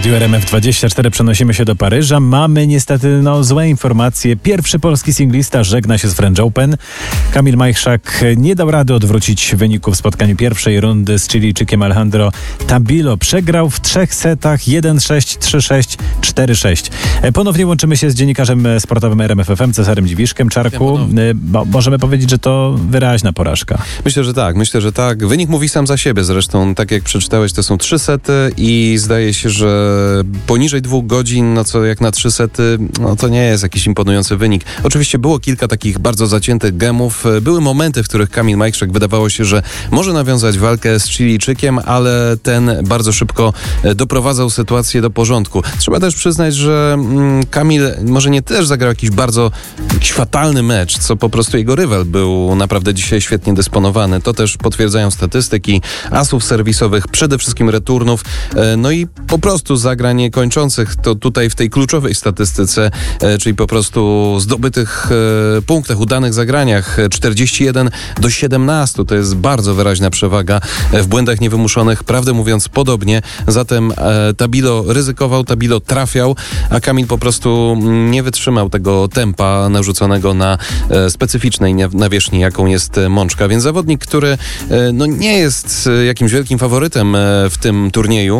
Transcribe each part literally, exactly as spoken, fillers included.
Radiu R M F dwadzieścia cztery przenosimy się do Paryża. Mamy niestety no, złe informacje. Pierwszy polski singlista żegna się z French Open. Kamil Majchrzak nie dał rady odwrócić wyniku w spotkaniu pierwszej rundy z Chilijczykiem Alejandro Tabilo. Przegrał w trzech setach jeden sześć, trzy sześć, cztery sześć. Ponownie łączymy się z dziennikarzem sportowym R M F F M, Cezarym Dziwiszkiem. Czarku, bo możemy powiedzieć, że to wyraźna porażka. Myślę, że tak. Myślę, że tak. Wynik mówi sam za siebie. Zresztą, tak jak przeczytałeś, to są trzy sety i zdaje się, że poniżej dwóch godzin, no co jak na trzy sety, no to nie jest jakiś imponujący wynik. Oczywiście było kilka takich bardzo zaciętych gemów. Były momenty, w których Kamil Majchrzak wydawało się, że może nawiązać walkę z Chilijczykiem, ale ten bardzo szybko doprowadzał sytuację do porządku. Trzeba też przyznać, że mm, Kamil może nie też zagrał jakiś bardzo jakiś fatalny mecz, co po prostu jego rywal był naprawdę dzisiaj świetnie dysponowany. To też potwierdzają statystyki asów serwisowych, przede wszystkim returnów, no i po prostu zagrań kończących, to tutaj w tej kluczowej statystyce, czyli po prostu zdobytych punktach, udanych zagraniach czterdzieści jeden do siedemnastu, to jest bardzo wyraźna przewaga, w błędach niewymuszonych, prawdę mówiąc podobnie, zatem Tabilo ryzykował, Tabilo trafiał, a Kamil po prostu nie wytrzymał tego tempa narzuconego na specyficznej nawierzchni, jaką jest Mączka, więc zawodnik, który no nie jest jakimś wielkim faworytem w tym turnieju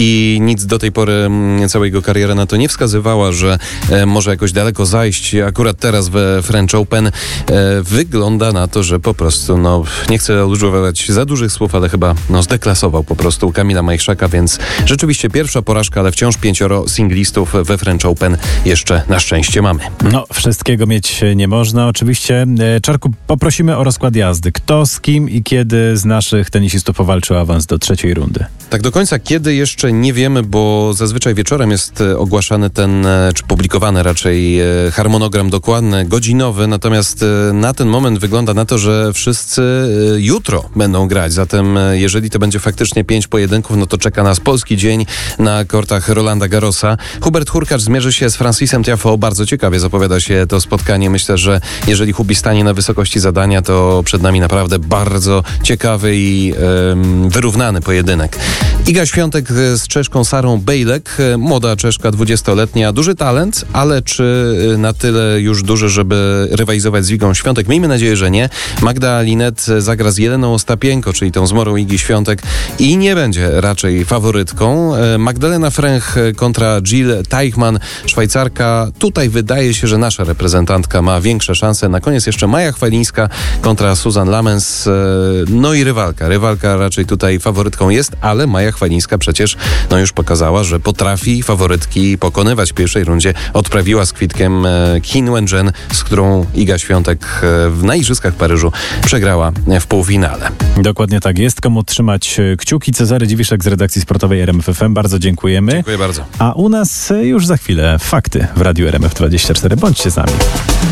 i nic do tej pory, cała jego kariera na to nie wskazywała, że może jakoś daleko zajść. Akurat teraz we French Open wygląda na to, że po prostu, no nie chcę używać za dużych słów, ale chyba no, zdeklasował po prostu Kamila Majchrzaka, więc rzeczywiście pierwsza porażka, ale wciąż pięcioro singlistów we French Open jeszcze na szczęście mamy. No, wszystkiego mieć nie można. Oczywiście, Czarku, poprosimy o rozkład jazdy. Kto, z kim i kiedy z naszych tenisistów powalczył awans do trzeciej rundy? Tak do końca kiedy jeszcze nie wiemy, bo zazwyczaj wieczorem jest ogłaszany ten, czy publikowany raczej harmonogram dokładny, godzinowy, natomiast na ten moment wygląda na to, że wszyscy jutro będą grać, zatem jeżeli to będzie faktycznie pięć pojedynków, no to czeka nas polski dzień na kortach Rolanda Garrosa. Hubert Hurkacz zmierzy się z Francisem Tiafoe, bardzo ciekawie zapowiada się to spotkanie, myślę, że jeżeli Hubi stanie na wysokości zadania, to przed nami naprawdę bardzo ciekawy i um, wyrównany pojedynek. Iga Świątek z Czeszką Sarą Bejlek, młoda Czeszka, dwudziestoletnia, duży talent, ale czy na tyle już duży, żeby rywalizować z Igą Świątek? Miejmy nadzieję, że nie. Magda Linet zagra z Jeleną Ostapienko, czyli tą zmorą Igi Świątek i nie będzie raczej faworytką. Magdalena Fręch kontra Jill Teichmann, Szwajcarka. Tutaj wydaje się, że nasza reprezentantka ma większe szanse. Na koniec jeszcze Maja Chwalińska kontra Susan Lamens. No i rywalka. Rywalka raczej tutaj faworytką jest, ale Maja Chwalińska przecież no już pokazała, że potrafi faworytki pokonywać w pierwszej rundzie. Odprawiła z kwitkiem Qin Wenchen, z którą Iga Świątek na Igrzyskach w Paryżu przegrała w półfinale. Dokładnie tak jest. Komu trzymać kciuki? Cezary Dziwiszek z redakcji sportowej R M F F M. Bardzo dziękujemy. Dziękuję bardzo. A u nas już za chwilę fakty w Radiu R M F dwadzieścia cztery. Bądźcie z nami.